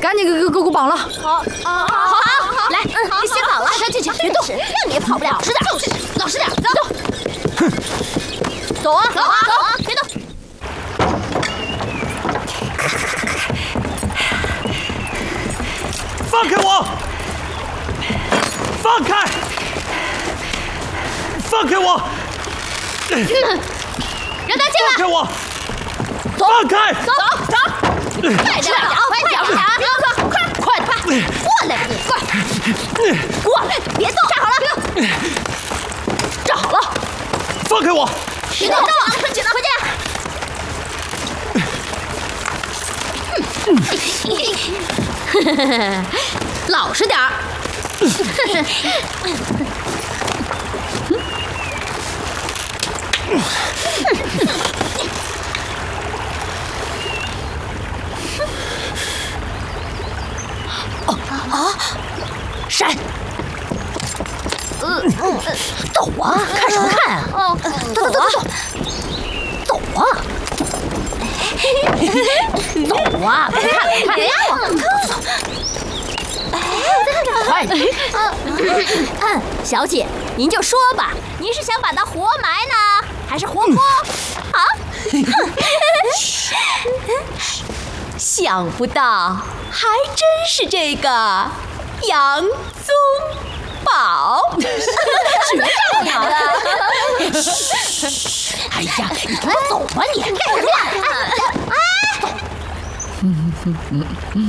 赶紧给我绑了。 好，来，你先绑了，快进去，别动，让你也跑不了。老实点，老实点，走。走啊，别动。 放开我！放开！放开我！ 让他进来。 放开我！ 走， 放开！ 走，快点，快，过来，过来，别动，站好了，站好了， 放开我！ 别动，快进来，老实点儿。闪！走啊！看什么看啊？走！走啊！别看！快点！小姐，您就说吧，您是想把它活埋呢，还是活剥？啊？想不到，还真是这个杨宗保，学这样的。哎呀，你给我走吧你！干什么呀？哎，走。